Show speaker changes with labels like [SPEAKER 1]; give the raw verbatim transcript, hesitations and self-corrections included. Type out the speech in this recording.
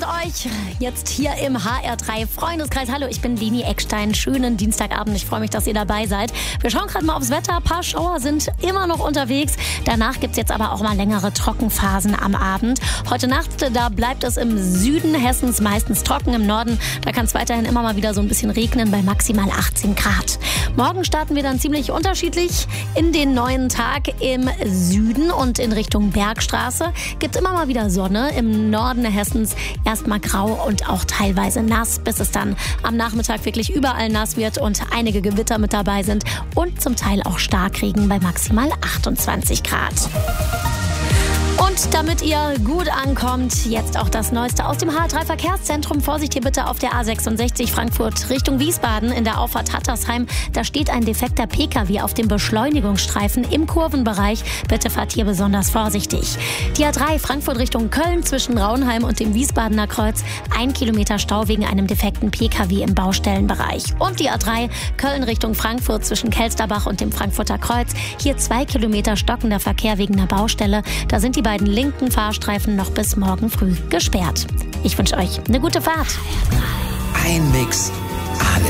[SPEAKER 1] und euch jetzt hier im H R drei Freundeskreis. Hallo, ich bin Leni Eckstein. Schönen Dienstagabend. Ich freue mich, dass ihr dabei seid. Wir schauen gerade mal aufs Wetter. Ein paar Schauer sind immer noch unterwegs. Danach gibt es jetzt aber auch mal längere Trockenphasen am Abend. Heute Nacht, da bleibt es im Süden Hessens meistens trocken. Im Norden, da kann es weiterhin immer mal wieder so ein bisschen regnen bei maximal achtzehn Grad. Morgen starten wir dann ziemlich unterschiedlich in den neuen Tag. Im Süden und in Richtung Bergstraße gibt es immer mal wieder Sonne. Im Norden Hessens erstmal grau und auch teilweise nass, bis es dann am Nachmittag wirklich überall nass wird und einige Gewitter mit dabei sind und zum Teil auch Starkregen bei maximal achtundzwanzig Grad. Und damit ihr gut ankommt, jetzt auch das Neueste aus dem H R drei Verkehrszentrum. Vorsicht hier bitte auf der A sechsundsechzig Frankfurt Richtung Wiesbaden in der Auffahrt Hattersheim. Da steht ein defekter P K W auf dem Beschleunigungsstreifen im Kurvenbereich. Bitte fahrt hier besonders vorsichtig. Die A drei Frankfurt Richtung Köln zwischen Raunheim und dem Wiesbadener Kreuz. Ein Kilometer Stau wegen einem defekten P K W im Baustellenbereich. Und die A drei Köln Richtung Frankfurt zwischen Kelsterbach und dem Frankfurter Kreuz. Hier zwei Kilometer stockender Verkehr wegen einer Baustelle. Da sind die beiden linken Fahrstreifen noch bis morgen früh gesperrt. Ich wünsche euch eine gute Fahrt.
[SPEAKER 2] Ein Mix